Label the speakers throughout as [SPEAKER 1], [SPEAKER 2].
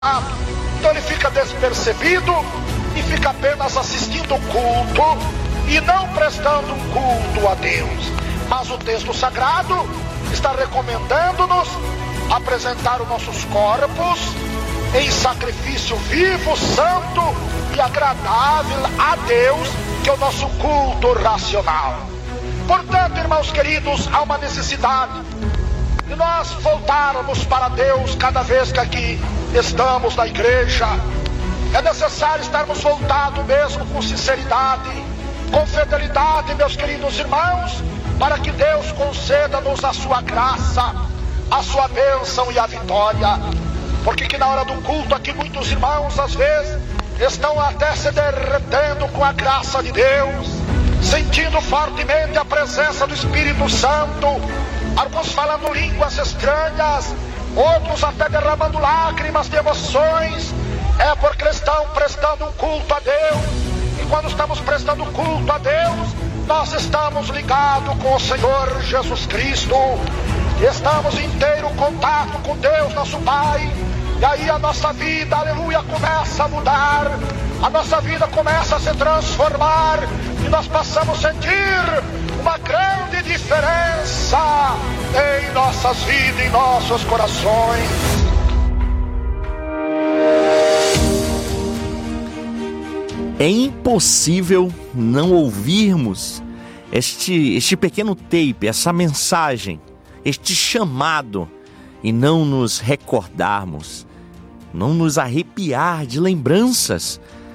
[SPEAKER 1] Então ele fica despercebido e fica apenas assistindo o culto e não prestando um culto a Deus. Mas o texto sagrado está recomendando-nos apresentar os nossos corpos em sacrifício vivo, santo e agradável a Deus, que é o nosso culto racional. Portanto, irmãos queridos, há uma necessidade de nós voltarmos para Deus cada vez que aqui estamos na igreja. É necessário estarmos voltados mesmo com sinceridade, com fidelidade, meus queridos irmãos, para que Deus conceda-nos a sua graça, a sua bênção e a vitória. Porque que na hora do culto aqui muitos irmãos às vezes estão até se derretendo com a graça de Deus, sentindo fortemente a presença do Espírito Santo, alguns falando línguas estranhas, outros até derramando lágrimas de emoções. É porque estão prestando um culto a Deus, e quando estamos prestando culto a Deus, nós estamos ligados com o Senhor Jesus Cristo, estamos em inteiro contato com Deus nosso Pai, e aí a nossa vida, aleluia, começa a mudar, a nossa vida começa a se transformar, e nós passamos a sentir uma grande diferença em nossas vidas, em nossos corações.
[SPEAKER 2] É impossível não ouvirmos este pequeno tape, essa mensagem, este chamado, e não nos recordarmos, não nos arrepiar de lembranças,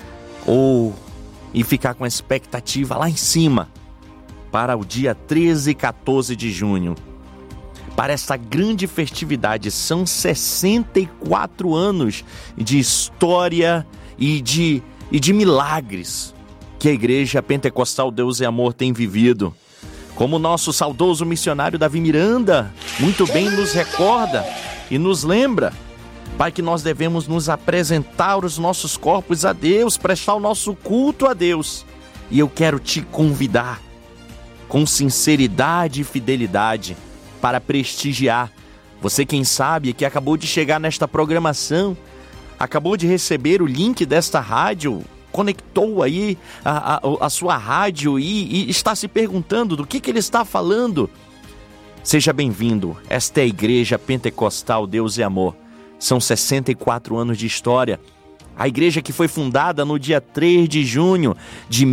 [SPEAKER 2] e ficar com a expectativa lá em cima, para o dia 13 e 14 de junho. Para esta grande festividade, são 64 anos de história e de milagres que a Igreja Pentecostal Deus e Amor tem vivido. Como o nosso saudoso missionário Davi Miranda muito bem nos recorda e nos lembra, Pai, que nós devemos nos apresentar os nossos corpos a Deus, prestar o nosso culto a Deus. E eu quero te convidar, com sinceridade e fidelidade, para prestigiar. Você, quem sabe, que acabou de chegar nesta programação, acabou de receber o link desta rádio, conectou aí a sua rádio e está se perguntando do que ele está falando. Seja bem-vindo. Esta é a Igreja Pentecostal Deus e Amor. São 64 anos de história. A igreja que foi fundada no dia 3 de junho de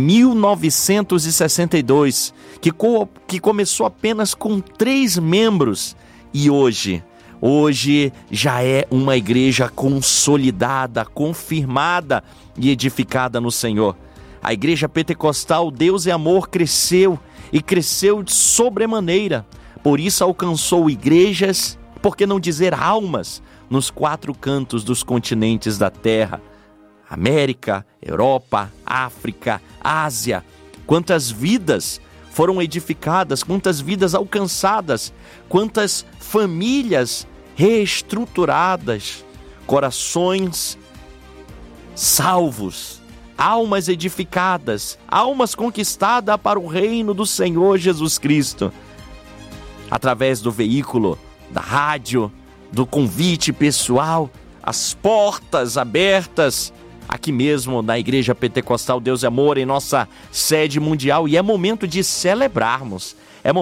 [SPEAKER 2] 1962, que começou apenas com 3 membros, e hoje já é uma igreja consolidada, confirmada e edificada no Senhor. A Igreja Pentecostal Deus e Amor cresceu, e cresceu de sobremaneira. Por isso alcançou igrejas, por que não dizer almas, nos 4 cantos dos continentes da terra: América, Europa, África, Ásia. Quantas vidas foram edificadas, quantas vidas alcançadas, quantas famílias reestruturadas, corações salvos, almas edificadas, almas conquistadas para o reino do Senhor Jesus Cristo, através do veículo, da rádio, do convite pessoal, as portas abertas, aqui mesmo na Igreja Pentecostal Deus e Amor, em nossa sede mundial. E é momento de celebrarmos,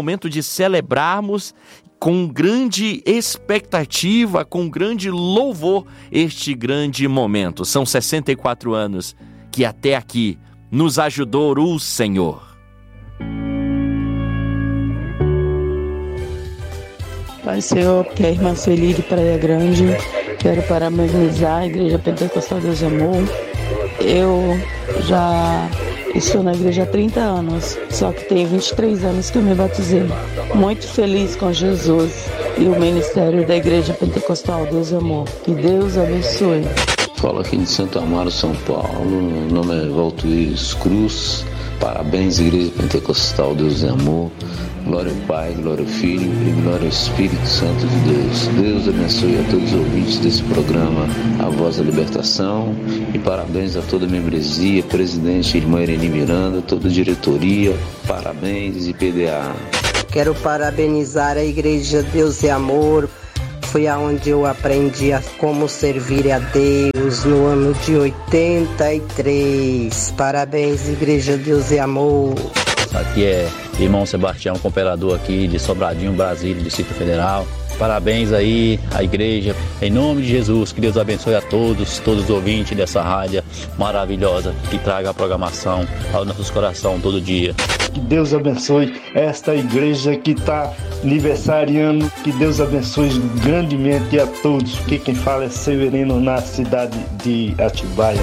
[SPEAKER 2] com grande expectativa, com grande louvor, este grande momento. São 64 anos que até aqui nos ajudou o Senhor.
[SPEAKER 3] Pai Senhor, que é a irmã Sueli de Praia Grande, quero parabenizar a Igreja Pentecostal Deus e Amor. Eu já estou na igreja há 30 anos, só que tem 23 anos que eu me batizei. Muito feliz com Jesus e o ministério da Igreja Pentecostal Deus e Amor. Que Deus abençoe.
[SPEAKER 4] Falo aqui de Santo Amaro, São Paulo. Meu nome é Valtuir Cruz. Parabéns, Igreja Pentecostal Deus e Amor. Glória ao Pai, glória ao Filho e glória ao Espírito Santo de Deus. Deus abençoe a todos os ouvintes desse programa, A Voz da Libertação. E parabéns a toda a membresia, presidente, irmã Irene Miranda, toda a diretoria. Parabéns, IPDA.
[SPEAKER 5] Quero parabenizar a Igreja Deus e Amor, Foi aonde eu aprendi como servir a Deus no ano de 83. Parabéns, Igreja Deus e Amor.
[SPEAKER 6] Aqui é irmão Sebastião, cooperador aqui de Sobradinho, Brasília, Distrito Federal. Parabéns aí à igreja, em nome de Jesus, que Deus abençoe a todos os ouvintes dessa rádio maravilhosa, que traga a programação aos nossos corações todo dia.
[SPEAKER 7] Que Deus abençoe esta igreja que está aniversariando, que Deus abençoe grandemente a todos, que quem fala é Severino, na cidade de Atibaia.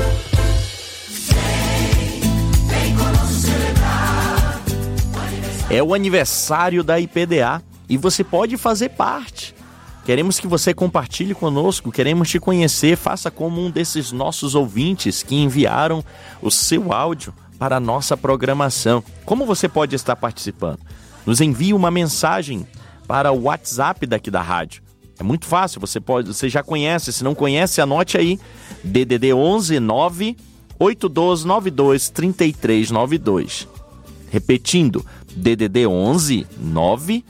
[SPEAKER 2] É o aniversário da IPDA e você pode fazer parte. Queremos que você compartilhe conosco, queremos te conhecer, faça como um desses nossos ouvintes que enviaram o seu áudio para a nossa programação. Como você pode estar participando? Nos envie uma mensagem para o WhatsApp daqui da rádio. É muito fácil, você já conhece, se não conhece, anote aí, DDD 11 9 8292 3392. Repetindo, DDD 11 9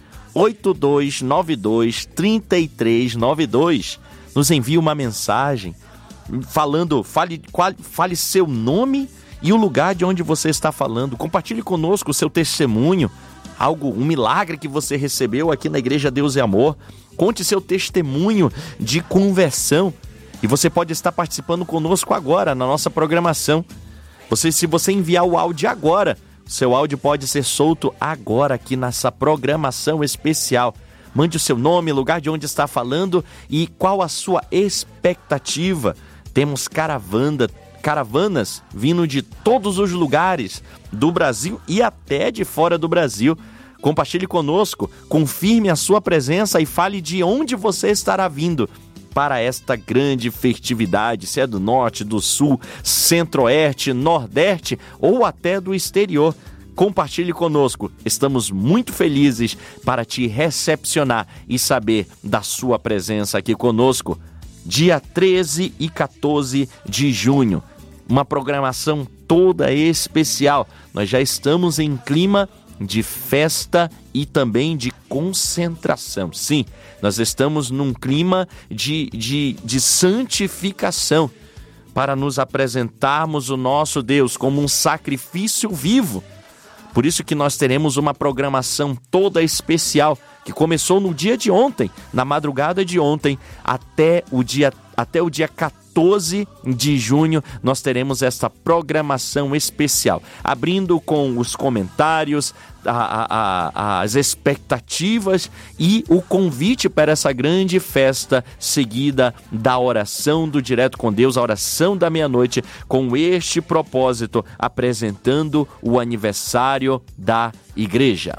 [SPEAKER 2] 8292 3392. Nos envie uma mensagem falando, fale seu nome e o lugar de onde você está falando. Compartilhe conosco o seu testemunho, um milagre que você recebeu aqui na Igreja Deus e Amor. Conte seu testemunho de conversão e você pode estar participando conosco agora na nossa programação. Se você enviar o áudio agora, seu áudio pode ser solto agora aqui nessa programação especial. Mande o seu nome, lugar de onde está falando e qual a sua expectativa. Temos caravanas vindo de todos os lugares do Brasil e até de fora do Brasil. Compartilhe conosco, confirme a sua presença e fale de onde você estará vindo para esta grande festividade, se é do norte, do sul, centro-oeste, nordeste ou até do exterior. Compartilhe conosco, estamos muito felizes para te recepcionar e saber da sua presença aqui conosco. Dia 13 e 14 de junho, uma programação toda especial. Nós já estamos em clima de festa e também de concentração. Sim, nós estamos num clima de santificação para nos apresentarmos o nosso Deus como um sacrifício vivo. Por isso que nós teremos uma programação toda especial que começou no dia de ontem, na madrugada de ontem, até o dia 14 de junho, nós teremos esta programação especial, abrindo com os comentários, as expectativas e o convite para essa grande festa, seguida da oração do Direto com Deus, a oração da meia-noite, com este propósito, apresentando o aniversário da igreja.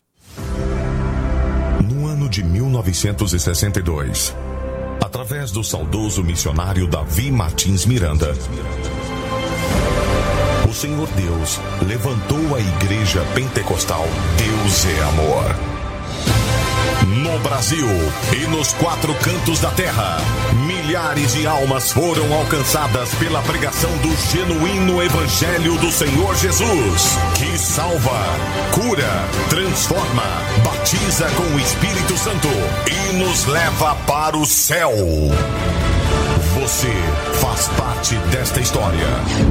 [SPEAKER 8] No ano de 1962, através do saudoso missionário Davi Martins Miranda, o Senhor Deus levantou a Igreja Pentecostal Deus é Amor. No Brasil e nos 4 cantos da terra, milhares de almas foram alcançadas pela pregação do genuíno Evangelho do Senhor Jesus, que salva, cura, transforma, batiza com o Espírito Santo e nos leva para o céu. Você faz parte desta história.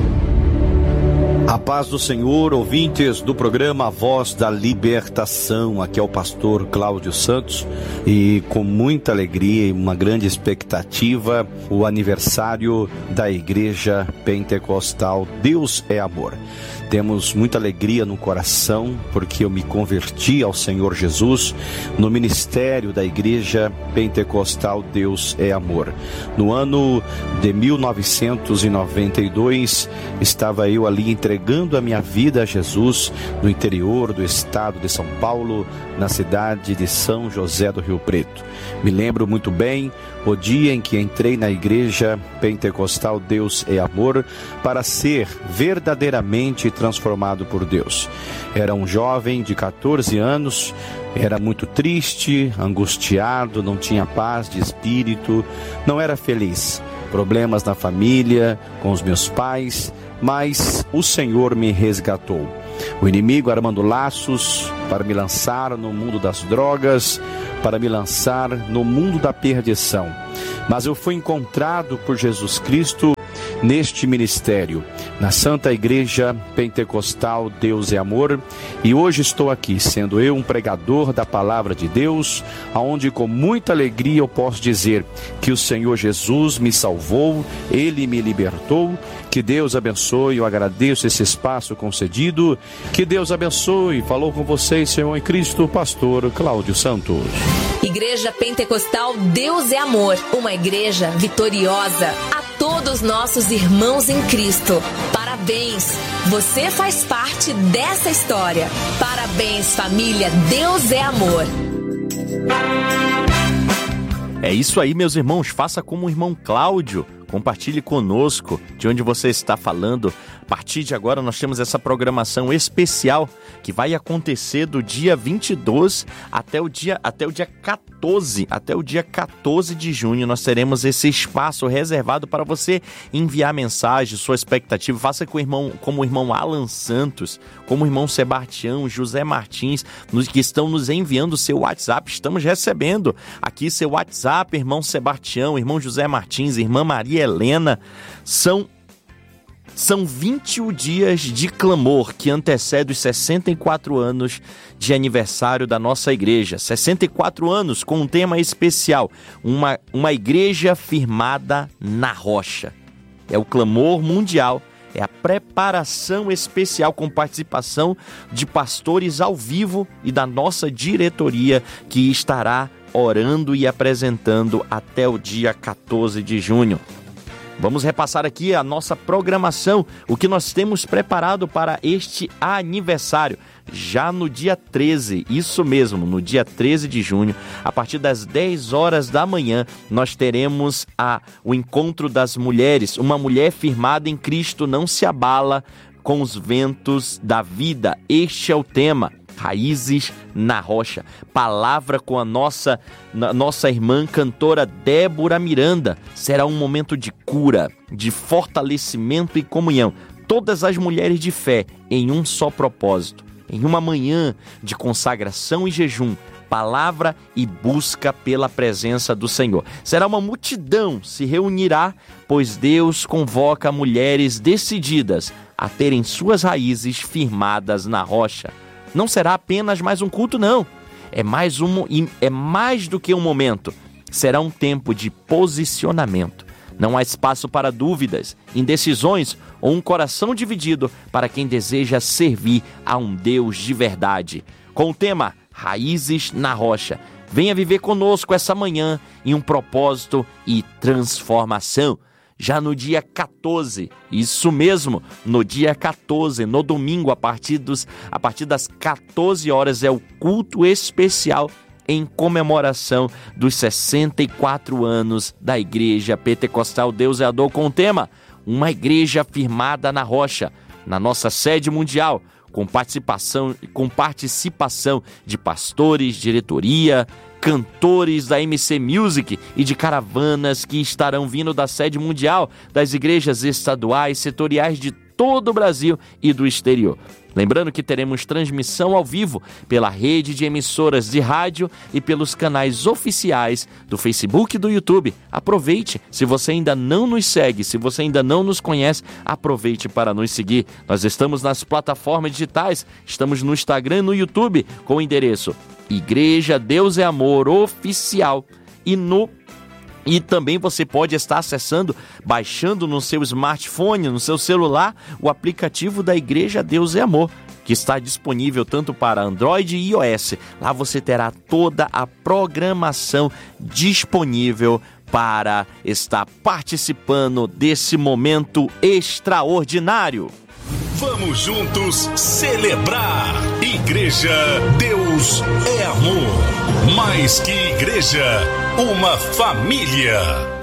[SPEAKER 9] A paz do Senhor, ouvintes do programa Voz da Libertação. Aqui é o pastor Cláudio Santos e com muita alegria e uma grande expectativa, o aniversário da Igreja Pentecostal Deus é Amor. Temos muita alegria no coração porque eu me converti ao Senhor Jesus no ministério da Igreja Pentecostal Deus é Amor. No ano de 1992, estava eu ali entregando a minha vida a Jesus no interior do estado de São Paulo, na cidade de São José do Rio Preto. Me lembro muito bem o dia em que entrei na Igreja Pentecostal Deus é Amor para ser verdadeiramente transformado por Deus. Era um jovem de 14 anos, era muito triste, angustiado, não tinha paz de espírito, não era feliz. Problemas na família, com os meus pais, mas o Senhor me resgatou. O inimigo armando laços para me lançar no mundo das drogas, para me lançar no mundo da perdição. Mas eu fui encontrado por Jesus Cristo neste ministério, na Santa Igreja Pentecostal Deus é Amor, e hoje estou aqui, sendo eu um pregador da Palavra de Deus, aonde com muita alegria eu posso dizer que o Senhor Jesus me salvou, Ele me libertou. Que Deus abençoe, eu agradeço esse espaço concedido, que Deus abençoe. Falou com vocês, Senhor em Cristo, pastor Cláudio Santos.
[SPEAKER 10] Igreja Pentecostal Deus é Amor, uma igreja vitoriosa. A todos nossos irmãos em Cristo, parabéns! Você faz parte dessa história. Parabéns, família, Deus é Amor.
[SPEAKER 2] É isso aí, meus irmãos, faça como o irmão Cláudio. Compartilhe conosco de onde você está falando. A partir de agora nós temos essa programação especial que vai acontecer do dia 22 até o dia 14. Até o dia 14 de junho nós teremos esse espaço reservado para você enviar mensagem, sua expectativa. Faça como o irmão Alan Santos, como o irmão Sebastião, José Martins, que estão nos enviando o seu WhatsApp. Estamos recebendo aqui seu WhatsApp, irmão Sebastião, irmão José Martins, irmã Maria Helena. São 21 dias de clamor que antecede os 64 anos de aniversário da nossa igreja. 64 anos com um tema especial, uma igreja firmada na rocha. É o clamor mundial, é a preparação especial com participação de pastores ao vivo e da nossa diretoria que estará orando e apresentando até o dia 14 de junho. Vamos repassar aqui a nossa programação, o que nós temos preparado para este aniversário. Já no dia 13, isso mesmo, no dia 13 de junho, a partir das 10 horas da manhã, nós teremos o Encontro das Mulheres. Uma mulher firmada em Cristo não se abala com os ventos da vida. Este é o tema. Raízes na Rocha. Palavra com a nossa irmã cantora Débora Miranda. Será um momento de cura, de fortalecimento e comunhão. Todas as mulheres de fé em um só propósito. Em uma manhã de consagração e jejum, palavra e busca pela presença do Senhor. Será uma multidão se reunirá, pois Deus convoca mulheres decididas a terem suas raízes firmadas na rocha. Não será apenas mais um culto, não. É mais do que um momento. Será um tempo de posicionamento. Não há espaço para dúvidas, indecisões ou um coração dividido para quem deseja servir a um Deus de verdade. Com o tema Raízes na Rocha. Venha viver conosco essa manhã em um propósito e transformação. Já no dia 14, isso mesmo, no dia 14, no domingo, a partir das 14 horas, é o culto especial em comemoração dos 64 anos da Igreja Pentecostal Deus é Amor, com o tema Uma Igreja Firmada na Rocha, na nossa sede mundial, com participação de pastores, diretoria, cantores da MC Music e de caravanas que estarão vindo da sede mundial, das igrejas estaduais, setoriais de todo o Brasil e do exterior. Lembrando que teremos transmissão ao vivo pela rede de emissoras de rádio e pelos canais oficiais do Facebook e do YouTube. Aproveite, se você ainda não nos segue, se você ainda não nos conhece, aproveite para nos seguir. Nós estamos nas plataformas digitais, estamos no Instagram e no YouTube com o endereço Igreja Deus é Amor Oficial e também você pode estar acessando, baixando no seu smartphone, no seu celular, o aplicativo da Igreja Deus é Amor, que está disponível tanto para Android e iOS. Lá você terá toda a programação disponível para estar participando desse momento extraordinário.
[SPEAKER 8] Vamos juntos celebrar. Igreja Deus é Amor. Mais que igreja, uma família.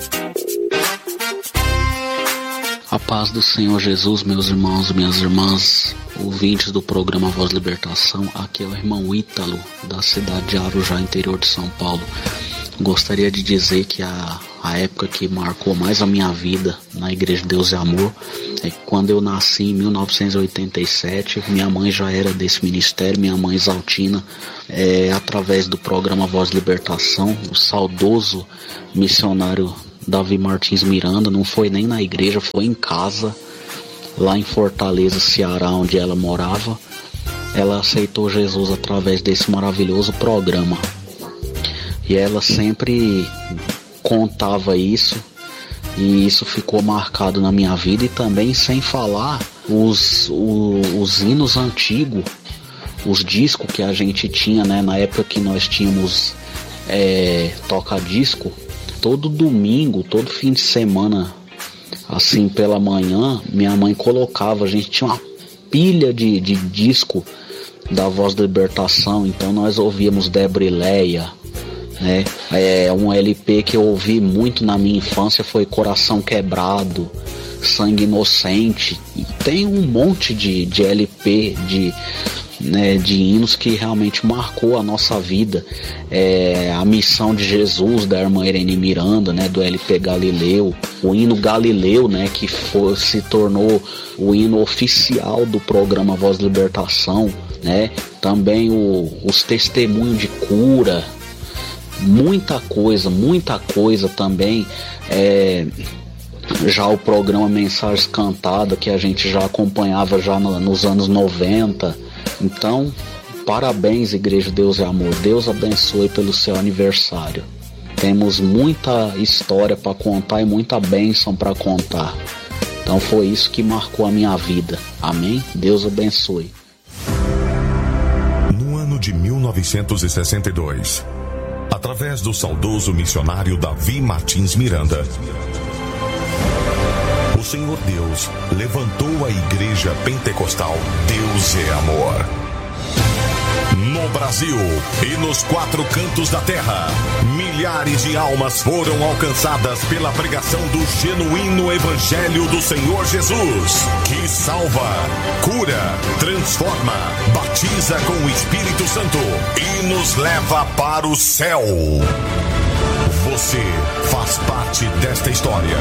[SPEAKER 11] A paz do Senhor Jesus, meus irmãos e minhas irmãs, ouvintes do programa Voz Libertação. Aqui é o irmão Ítalo, da cidade de Arujá, interior de São Paulo. Gostaria de dizer que a época que marcou mais a minha vida na Igreja Deus é Amor é que quando eu nasci em 1987, minha mãe já era desse ministério, minha mãe Exaltina, através do programa Voz Libertação, o saudoso missionário Davi Martins Miranda, não foi nem na igreja, foi em casa, lá em Fortaleza, Ceará, onde ela morava. Ela aceitou Jesus através desse maravilhoso programa. E ela sempre contava isso, e isso ficou marcado na minha vida. E também, sem falar, os hinos antigos, os discos que a gente tinha, né, na época que nós tínhamos toca-disco, todo domingo, todo fim de semana, assim pela manhã, minha mãe colocava, a gente tinha uma pilha de disco da Voz da Libertação, então nós ouvíamos Debrileia, né? Um LP que eu ouvi muito na minha infância foi Coração Quebrado, Sangue Inocente, e tem um monte de LP, de hinos que realmente marcou a nossa vida. A Missão de Jesus, da irmã Irene Miranda, né, do LP Galileu, o hino Galileu, né, que se tornou o hino oficial do programa Voz da Libertação, né, também os testemunhos de cura, muita coisa também, já o programa Mensagens Cantadas, que a gente já acompanhava já nos anos 90. Então, parabéns, Igreja Deus é Amor, Deus abençoe pelo seu aniversário. Temos muita história para contar e muita bênção para contar. Então foi isso que marcou a minha vida. Amém? Deus abençoe.
[SPEAKER 8] No ano de 1962, através do saudoso missionário Davi Martins Miranda, o Senhor Deus levantou a Igreja Pentecostal Deus é Amor. No Brasil e nos quatro cantos da terra, milhares de almas foram alcançadas pela pregação do genuíno Evangelho do Senhor Jesus, que salva, cura, transforma, batiza com o Espírito Santo e nos leva para o céu. Você faz parte desta história.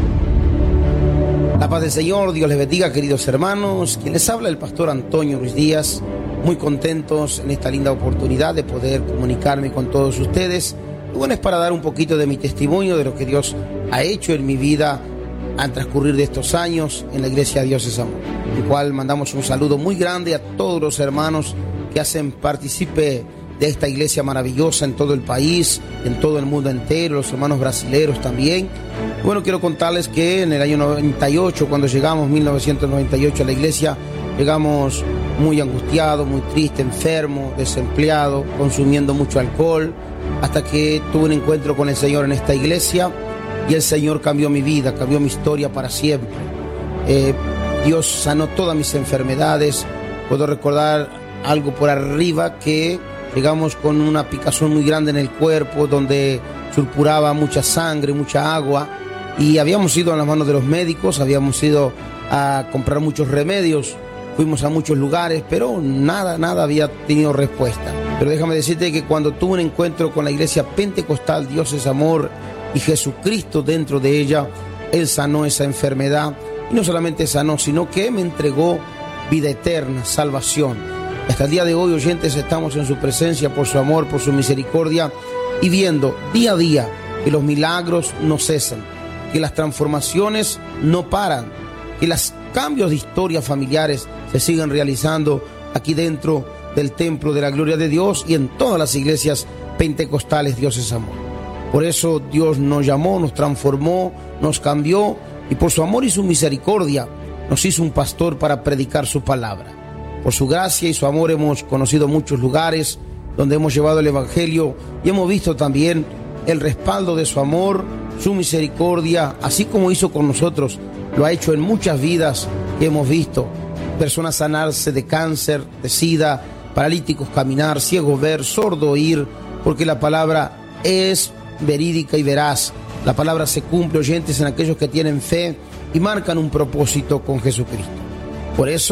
[SPEAKER 12] La paz del Señor, Dios les bendiga, queridos hermanos. Quien les habla, el pastor Antonio Ruiz Díaz. Muy contentos en esta linda oportunidad de poder comunicarme con todos ustedes. Y bueno, es para dar un poquito de mi testimonio de lo que Dios ha hecho en mi vida al transcurrir de estos años en la Iglesia Dios es Amor. El cual mandamos un saludo muy grande a todos los hermanos que hacen partícipe de esta iglesia maravillosa en todo el país, en todo el mundo entero, los hermanos brasileros también. Bueno, quiero contarles que en el año 98, cuando llegamos, 1998 a la iglesia, llegamos muy angustiados, muy tristes, enfermos, desempleados, consumiendo mucho alcohol, hasta que tuve un encuentro con el Señor en esta iglesia y el Señor cambió mi vida, cambió mi historia para siempre. Dios sanó todas mis enfermedades. Puedo recordar algo por arriba que llegamos con una picazón muy grande en el cuerpo, donde surpuraba mucha sangre, mucha agua, y habíamos ido a las manos de los médicos, habíamos ido a comprar muchos remedios, fuimos a muchos lugares, pero nada había tenido respuesta. Pero déjame decirte que cuando tuve un encuentro con la iglesia pentecostal Dios es Amor y Jesucristo dentro de ella, Él sanó esa enfermedad, y no solamente sanó, sino que me entregó vida eterna, salvación. Hasta el día de hoy, oyentes, estamos en su presencia por su amor, por su misericordia, y viendo día a día que los milagros no cesan, que las transformaciones no paran, que los cambios de historias familiares se siguen realizando aquí dentro del templo de la gloria de Dios y en todas las iglesias pentecostales Dios es Amor. Por eso Dios nos llamó, nos transformó, nos cambió, y por su amor y su misericordia nos hizo un pastor para predicar su palabra. Por su gracia y su amor hemos conocido muchos lugares donde hemos llevado el Evangelio y hemos visto también el respaldo de su amor, su misericordia, así como hizo con nosotros, lo ha hecho en muchas vidas que hemos visto. Personas sanarse de cáncer, de sida, paralíticos caminar, ciegos ver, sordo oír, porque la palabra es verídica y veraz. La palabra se cumple, oyentes, en aquellos que tienen fe y marcan un propósito con Jesucristo. Por eso,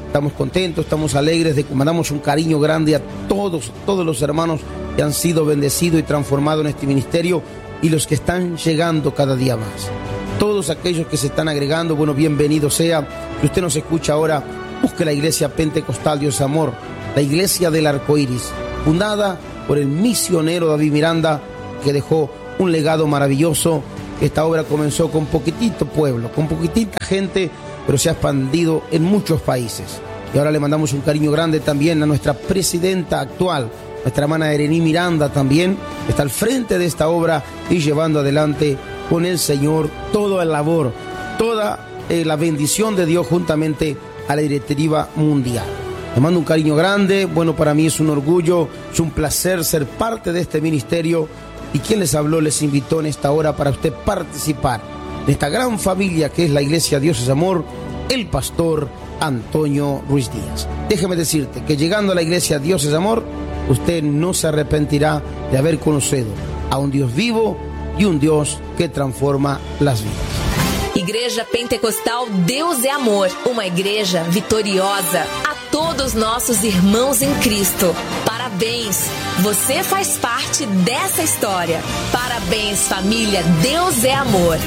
[SPEAKER 12] Estamos contentos, estamos alegres, mandamos un cariño grande a todos los hermanos que han sido bendecidos y transformados en este ministerio y los que están llegando cada día más. Todos aquellos que se están agregando, bueno, bienvenido sea. Si usted nos escucha ahora, busque la Iglesia Pentecostal Dios Amor, la Iglesia del Arco Iris, fundada por el misionero David Miranda, que dejó un legado maravilloso. Esta obra comenzó con poquitito pueblo, con poquitita gente, pero se ha expandido en muchos países. Y ahora le mandamos un cariño grande también a nuestra presidenta actual, nuestra hermana Erení Miranda también, está al frente de esta obra y llevando adelante con el Señor toda la labor, toda la bendición de Dios juntamente a la directiva mundial. Le mando un cariño grande, bueno, para mí es un orgullo, es un placer ser parte de este ministerio. Y quien les habló les invitó en esta hora para usted participar de esta gran familia que es la Iglesia Dios es Amor, el pastor Antonio Ruiz Díaz. Déjeme decirte que llegando a la Iglesia Dios es Amor, usted no se arrepentirá de haber conocido a un Dios vivo y un Dios que transforma las vidas.
[SPEAKER 10] Igreja Pentecostal Deus é Amor, uma igreja vitoriosa. A todos nossos irmãos em Cristo, parabéns! Você faz parte dessa história. Parabéns, família Deus é Amor.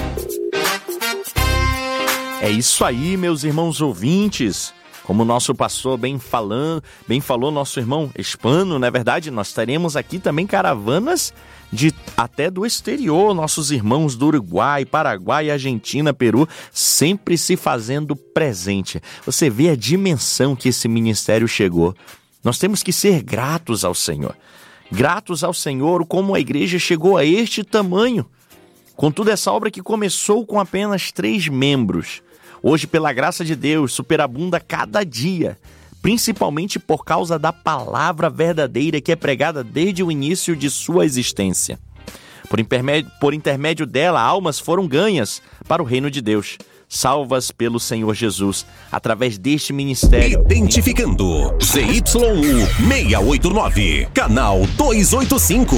[SPEAKER 2] É isso aí, meus irmãos ouvintes. Como o nosso pastor bem falou, nosso irmão Hispano, não é verdade? Nós teremos aqui também caravanas até do exterior, nossos irmãos do Uruguai, Paraguai, Argentina, Peru, sempre se fazendo presente. Você vê a dimensão que esse ministério chegou. Nós temos que ser gratos ao Senhor. Gratos ao Senhor como a igreja chegou a este tamanho. Contudo, essa obra que começou com apenas 3 membros, hoje, pela graça de Deus, superabunda cada dia, principalmente por causa da palavra verdadeira que é pregada desde o início de sua existência. Por intermédio dela, almas foram ganhas para o reino de Deus, salvas pelo Senhor Jesus, através deste ministério.
[SPEAKER 8] Identificando ZYU 689, canal 285,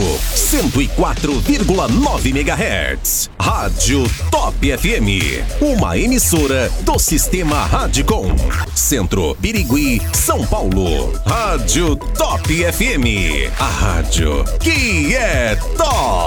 [SPEAKER 8] 104,9 MHz. Rádio Top FM, uma emissora do Sistema Radicom. Centro, Birigui, São Paulo. Rádio Top FM, a rádio que é top.